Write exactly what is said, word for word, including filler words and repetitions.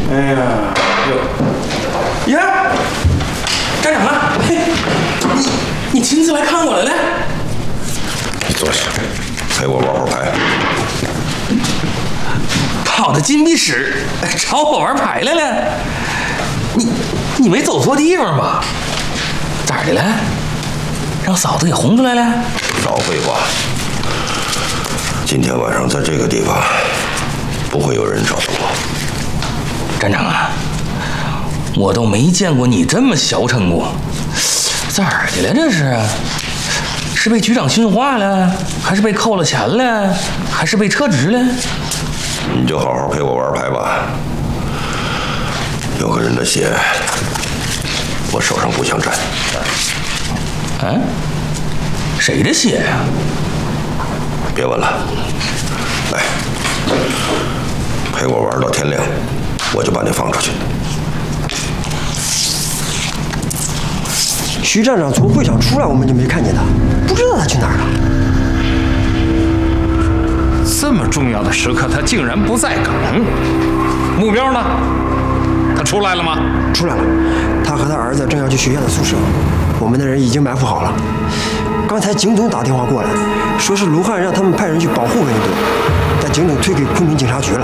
哎呀，哟，呀，站长啊，嘿，你你亲自来看我来了？ 你坐下，陪我玩会儿牌。 跑到禁闭室找我玩牌来了？你你没走错地方吧？咋的了？让嫂子给轰出来了？ 少废话！今天晚上在这个地方，不会有人找到我。 站长啊，我都没见过你这么小称过，咋的了这是？是被局长训话了，还是被扣了钱了，还是被撤职了？ 你就好好陪我玩牌吧。有个人的血，我手上不想沾。 啊？谁的血呀？ 别问了，来，陪我玩到天亮，我就把你放出去。 徐站长从会场出来，我们就没看见他，不知道他去哪儿了。 这么重要的时刻，他竟然不在岗。目标呢？他出来了吗？ 出来了，他和他儿子正要去学校的宿舍，我们的人已经埋伏好了。刚才警总打电话过来，说是卢汉让他们派人去保护温一顿，但警总退给昆明警察局了。